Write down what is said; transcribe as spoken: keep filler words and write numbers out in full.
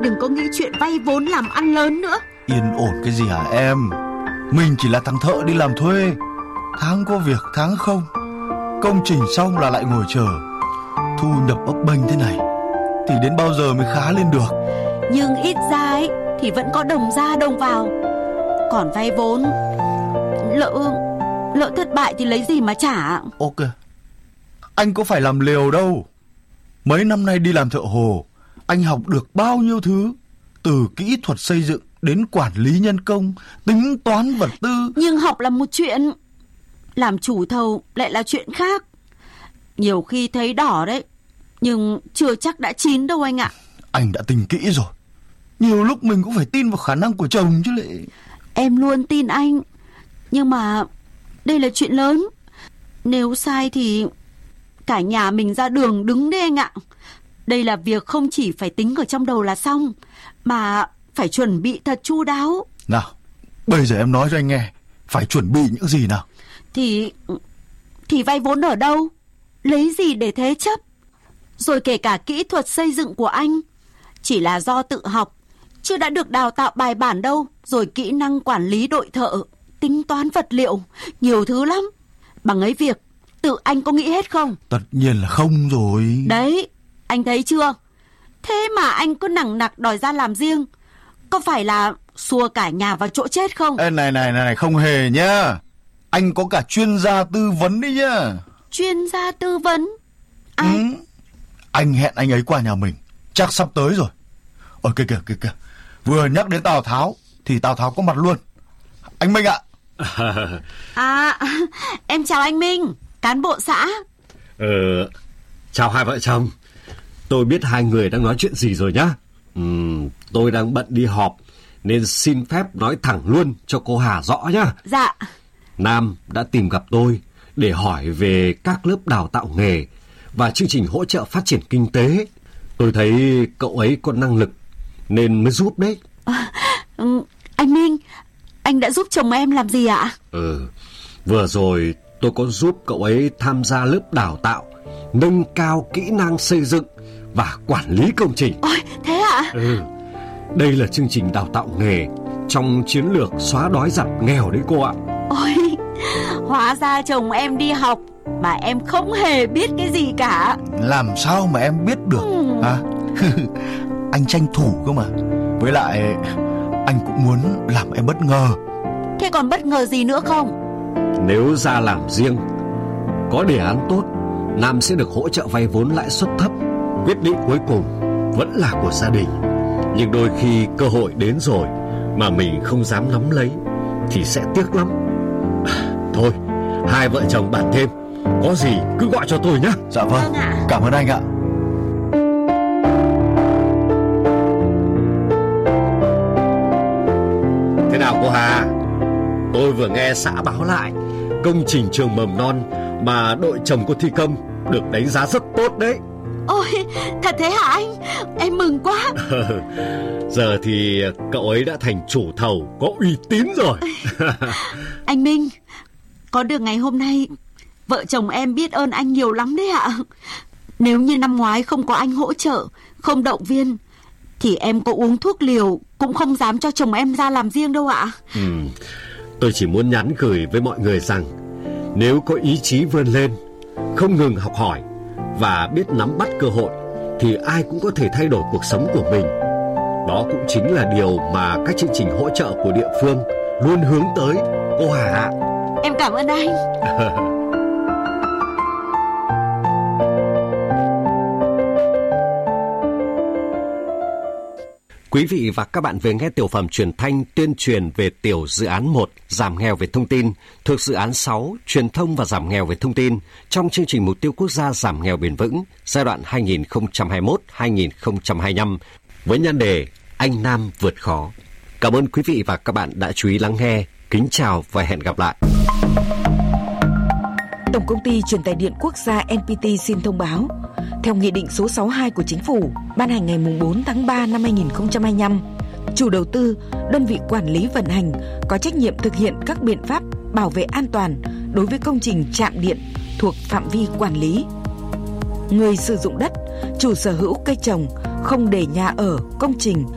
đừng có nghĩ chuyện vay vốn làm ăn lớn nữa. Yên ổn cái gì hả em? Mình chỉ là thằng thợ đi làm thuê, tháng có việc tháng không. Công trình xong là lại ngồi chờ. Thu nhập bấp bênh thế này thì đến bao giờ mới khá lên được? Nhưng ít ra ấy thì vẫn có đồng ra đồng vào. Còn vay vốn, lỡ lỡ thất bại thì lấy gì mà trả? Ok, anh có phải làm liều đâu. Mấy năm nay đi làm thợ hồ, anh học được bao nhiêu thứ, từ kỹ thuật xây dựng đến quản lý nhân công, tính toán vật tư. Nhưng học là một chuyện, làm chủ thầu lại là chuyện khác. Nhiều khi thấy đỏ đấy, nhưng chưa chắc đã chín đâu anh ạ. Anh đã tính kỹ rồi. Nhiều lúc mình cũng phải tin vào khả năng của chồng chứ lệ. Em luôn tin anh, nhưng mà đây là chuyện lớn. Nếu sai thì cả nhà mình ra đường đứng đấy anh ạ. Đây là việc không chỉ phải tính ở trong đầu là xong, mà phải chuẩn bị thật chu đáo. Nào, bây giờ em nói cho anh nghe, phải chuẩn bị những gì nào? Thì Thì vay vốn ở đâu, lấy gì để thế chấp. Rồi kể cả kỹ thuật xây dựng của anh chỉ là do tự học, chưa đã được đào tạo bài bản đâu. Rồi kỹ năng quản lý đội thợ, tính toán vật liệu, nhiều thứ lắm. Bằng ấy việc tự anh có nghĩ hết không? Tất nhiên là không rồi. Đấy, anh thấy chưa? Thế mà anh cứ nằng nặc đòi ra làm riêng, có phải là xua cả nhà vào chỗ chết không? Ê, này này này không hề nhá. Anh có cả chuyên gia tư vấn đấy nhá. Chuyên gia tư vấn? Ai? Ừ. Anh hẹn anh ấy qua nhà mình, chắc sắp tới rồi. Ôi kìa kìa kìa kìa, vừa nhắc đến Tào Tháo thì Tào Tháo có mặt luôn. Anh Minh ạ. À, em chào anh Minh, cán bộ xã. Ờ, chào hai vợ chồng. Tôi biết hai người đang nói chuyện gì rồi nhá. Ừ, tôi đang bận đi họp nên xin phép nói thẳng luôn cho cô Hà rõ nhá. Dạ. Nam đã tìm gặp tôi để hỏi về các lớp đào tạo nghề và chương trình hỗ trợ phát triển kinh tế. Tôi thấy cậu ấy có năng lực nên mới giúp đấy. À, anh Minh, anh đã giúp chồng em làm gì ạ? Ừ, vừa rồi tôi có giúp cậu ấy tham gia lớp đào tạo nâng cao kỹ năng xây dựng và quản lý công trình. Ôi, thế ạ? Ừ, đây là chương trình đào tạo nghề trong chiến lược xóa đói giảm nghèo đấy cô ạ. Ôi, hóa ra chồng em đi học mà em không hề biết cái gì cả. Làm sao mà em biết được ừ. Hả? Anh tranh thủ cơ mà. Với lại anh cũng muốn làm em bất ngờ. Thế còn bất ngờ gì nữa không? Nếu ra làm riêng, có đề án tốt, Nam sẽ được hỗ trợ vay vốn lãi suất thấp. Quyết định cuối cùng vẫn là của gia đình. Nhưng đôi khi cơ hội đến rồi mà mình không dám nắm lấy thì sẽ tiếc lắm. À, thôi, hai vợ chồng bàn thêm, có gì cứ gọi cho tôi nhé. Dạ vâng, vâng ạ. Cảm ơn anh ạ. Thế nào cô Hà? Tôi vừa nghe xã báo lại công trình trường mầm non mà đội chồng cô thi công được đánh giá rất tốt đấy. Ôi, thật thế hả anh? Em mừng quá. Giờ thì cậu ấy đã thành chủ thầu có uy tín rồi. Anh Minh, có được ngày hôm nay, vợ chồng em biết ơn anh nhiều lắm đấy ạ. Nếu như năm ngoái không có anh hỗ trợ, không động viên, thì em có uống thuốc liều cũng không dám cho chồng em ra làm riêng đâu ạ. Ừ, tôi chỉ muốn nhắn gửi với mọi người rằng nếu có ý chí vươn lên, không ngừng học hỏi và biết nắm bắt cơ hội thì ai cũng có thể thay đổi cuộc sống của mình. Đó cũng chính là điều mà các chương trình hỗ trợ của địa phương luôn hướng tới, cô Hà. Em cảm ơn anh. Quý vị và các bạn vừa nghe tiểu phẩm truyền thanh tuyên truyền về tiểu dự án một giảm nghèo về thông tin thuộc dự án sáu truyền thông và giảm nghèo về thông tin trong chương trình mục tiêu quốc gia giảm nghèo bền vững giai đoạn hai nghìn không trăm hai mươi mốt đến hai nghìn không trăm hai mươi lăm với nhan đề Anh Nam vượt khó. Cảm ơn quý vị và các bạn đã chú ý lắng nghe. Kính chào và hẹn gặp lại. Tổng công ty Truyền tải điện quốc gia en pê tê xin thông báo, theo Nghị định số sáu mươi hai của Chính phủ ban hành ngày bốn tháng ba năm hai nghìn không trăm hai mươi lăm, chủ đầu tư, đơn vị quản lý vận hành có trách nhiệm thực hiện các biện pháp bảo vệ an toàn đối với công trình trạm điện thuộc phạm vi quản lý. Người sử dụng đất, chủ sở hữu cây trồng không để nhà ở, công trình